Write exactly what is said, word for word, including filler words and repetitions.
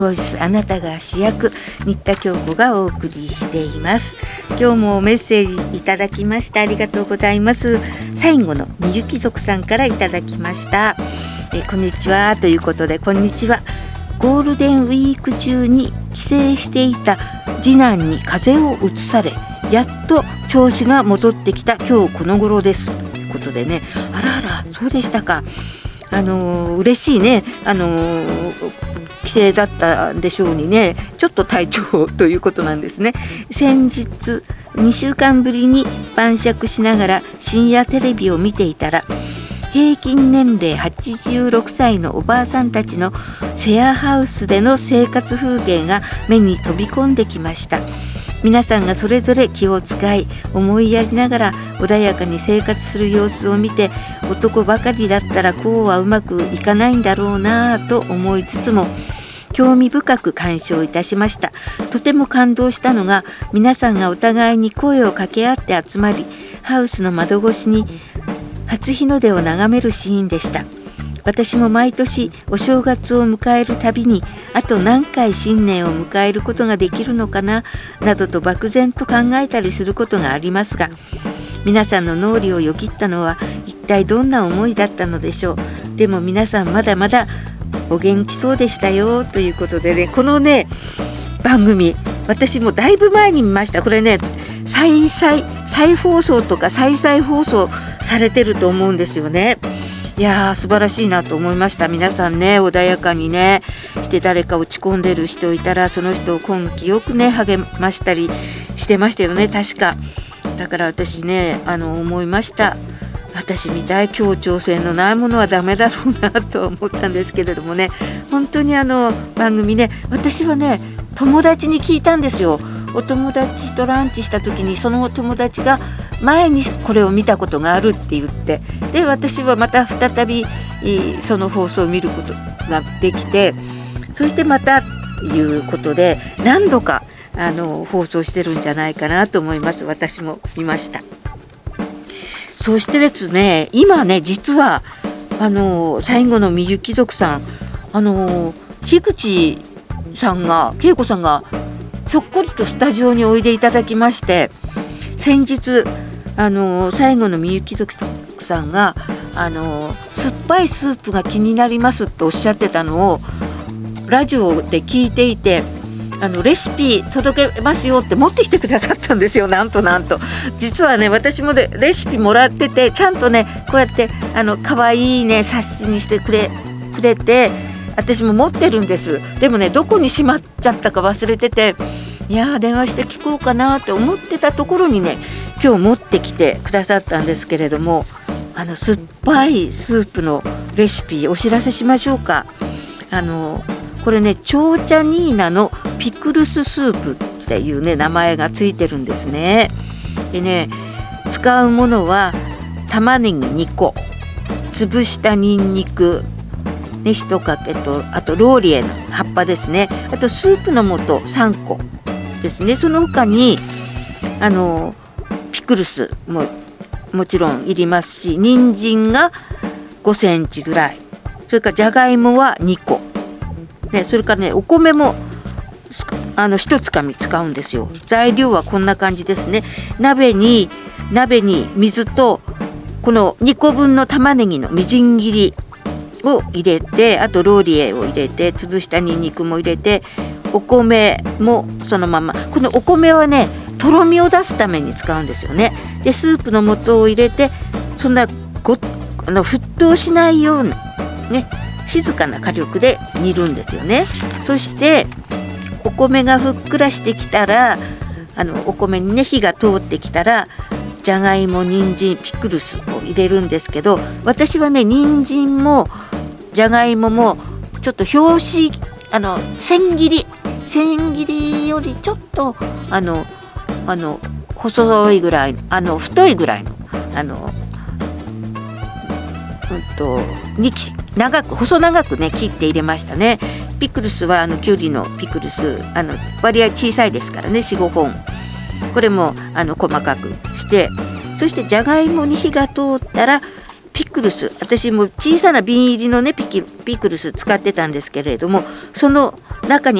ボイス、あなたが主役、新田京子がお送りしています。今日もメッセージいただきましてありがとうございます。最後のみゆき族さんからいただきました。えこんにちはということで、こんにちは。ゴールデンウィーク中に帰省していた次男に風邪をうつされ、やっと調子が戻ってきた今日この頃ですということでね。あらあら、そうでしたか。あのー、嬉しいね。あのー帰省だったんでしょうにね、ちょっと体調ということなんですね。先日にしゅうかんぶりに晩酌しながら深夜テレビを見ていたら、平均年齢はちじゅうろくさいのおばあさんたちのシェアハウスでの生活風景が目に飛び込んできました。皆さんがそれぞれ気を使い思いやりながら穏やかに生活する様子を見て、男ばかりだったらこうはうまくいかないんだろうなぁと思いつつも興味深く鑑賞いたしました。とても感動したのが、皆さんがお互いに声を掛け合って集まり、ハウスの窓越しに初日の出を眺めるシーンでした。私も毎年お正月を迎えるたびに、あと何回新年を迎えることができるのかななどと漠然と考えたりすることがありますが、皆さんの脳裏をよぎったのは一体どんな思いだったのでしょう。でも皆さんまだまだお元気そうでしたよということでね、このね番組私もだいぶ前に見ました。これね再再再放送とか再々放送されてると思うんですよね。いやー素晴らしいなと思いました。皆さんね穏やかにねして、誰か落ち込んでる人いたらその人を根気よくね励ましたりしてましたよね、確か。だから私ねあの思いました。私みたい協調性のないものはダメだろうなと思ったんですけれどもね、本当にあの番組ね、私はね友達に聞いたんですよ。お友達とランチした時にそのお友達が前にこれを見たことがあるって言って、で私はまた再びその放送を見ることができて、そしてまたということで何度かあの放送してるんじゃないかなと思います。私も見ました。そしてですね、今ね実はあの最後のみゆき族さん、あの樋口さんが恵子さんがひょっこりとスタジオにおいでいただきまして、先日あの最後のみゆき族さんがあの酸っぱいスープが気になりますとおっしゃってたのをラジオで聞いていて、あのレシピ届けますよって持ってきてくださったんですよ。なんとなんと実はね私も、ね、レシピもらってて、ちゃんとねこうやってあの可愛いね冊子にしてくれくれて、私も持ってるんです。でもねどこにしまっちゃったか忘れてて、いや電話して聞こうかなって思ってたところにね今日持ってきてくださったんですけれども、あの酸っぱいスープのレシピお知らせしましょうか。あのこれねチョーチャニーナのピクルススープっていうね名前がついてるんですね。でね使うものは玉ねぎにこ、潰したニンニクねいっかけと、あとローリエの葉っぱですね、あとスープの素さんこですね。その他にあのピクルスももちろんいりますし、人参がごセンチぐらい、それからじゃがいもはにこ、ね、それからねお米もあの一つかみ使うんですよ。材料はこんな感じですね。鍋に鍋に水とこのにこぶんの玉ねぎのみじん切りを入れて、あとローリエを入れて、潰したニンニクも入れて、お米もそのまま、このお米はねとろみを出すために使うんですよね。でスープの素を入れて、そんなごあの沸騰しないようなね静かな火力で煮るんですよね。そしてお米がふっくらしてきたら、あのお米にね火が通ってきたら、じゃがいも、人参、ピクルスを入れるんですけど、私はね人参もじゃがいももちょっと表紙あの千切り千切りよりちょっとあのあの細いぐらい、あの太いぐらいのあのうんとに長く細長くね切って入れましたね。ピクルスはあのきゅうりのピクルス、あの割合小さいですからね よん,ご 本、これもあの細かくして、そしてじゃがいもに火が通ったらピクルス、私も小さな瓶入りのねピキピクルス使ってたんですけれども、その中に